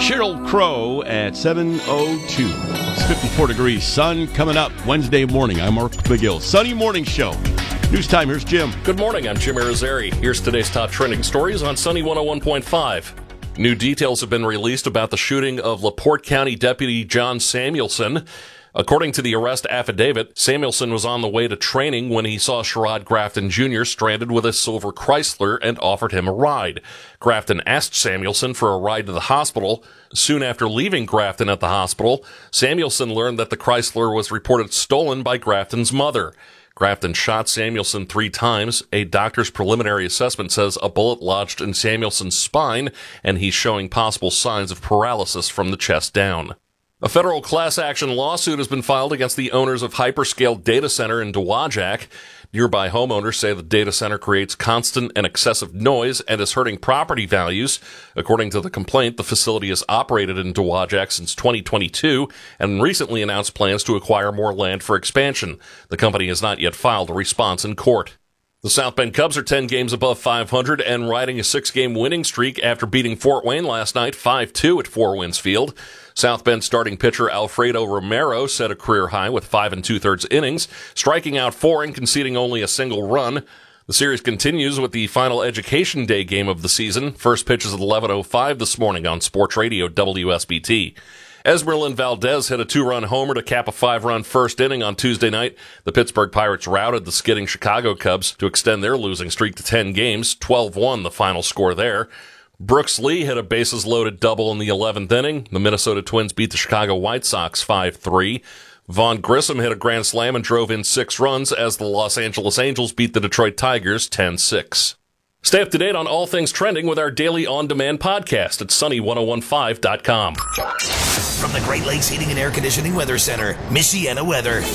Sheryl Crow at 7:02. It's 54 degrees. Sun coming up Wednesday morning. I'm Mark McGill. Sunny morning show. News time. Here's Jim. Good morning. I'm Jim Irizarry. Here's today's top trending stories on Sunny 101.5. New details have been released about the shooting of LaPorte County Deputy John Samuelson. According to the arrest affidavit, Samuelson was on the way to training when he saw Sherrod Grafton Jr. stranded with a silver Chrysler and offered him a ride. Grafton asked Samuelson for a ride to the hospital. Soon after leaving Grafton at the hospital, Samuelson learned that the Chrysler was reported stolen by Grafton's mother. Grafton shot Samuelson 3 times. A doctor's preliminary assessment says a bullet lodged in Samuelson's spine, and he's showing possible signs of paralysis from the chest down. A federal class action lawsuit has been filed against the owners of Hyperscale Data Center in Dowagiac. Nearby homeowners say the data center creates constant and excessive noise and is hurting property values. According to the complaint, the facility has operated in Dowagiac since 2022 and recently announced plans to acquire more land for expansion. The company has not yet filed a response in court. The South Bend Cubs are 10 games above 500 and riding a 6-game winning streak after beating Fort Wayne last night 5-2 at Four Winds Field. South Bend starting pitcher Alfredo Romero set a career high with 5 2/3 innings, striking out 4 and conceding only a single run. The series continues with the final Education Day game of the season. First pitch is at 11:05 this morning on Sports Radio WSBT. Esmeralyn Valdez hit a 2-run homer to cap a 5-run first inning on Tuesday night. The Pittsburgh Pirates routed the skidding Chicago Cubs to extend their losing streak to 10 games, 12-1 the final score there. Brooks Lee hit a bases-loaded double in the 11th inning. The Minnesota Twins beat the Chicago White Sox 5-3. Vaughn Grissom hit a grand slam and drove in 6 runs as the Los Angeles Angels beat the Detroit Tigers 10-6. Stay up to date on all things trending with our daily on-demand podcast at sunny1015.com. From the Great Lakes Heating and Air Conditioning Weather Center, Michiana Weather.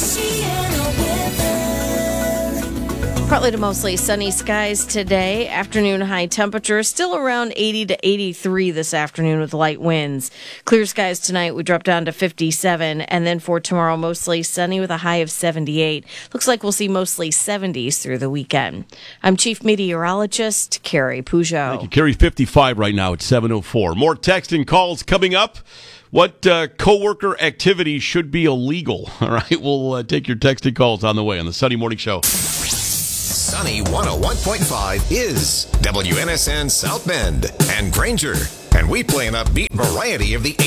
Partly to mostly sunny skies today. Afternoon high temperature still around 80 to 83 this afternoon with light winds. Clear skies tonight. We drop down to 57. And then for tomorrow, mostly sunny with a high of 78. Looks like we'll see mostly 70s through the weekend. I'm Chief Meteorologist Carrie Peugeot. Thank you, Carrie. 55 right now at 7:04. More text and calls coming up. What coworker activity should be illegal? All right, we'll take your text and calls on the way on the Sunny Morning Show. Sunny 101.5 is WNSN South Bend and Granger. And we play an upbeat variety of the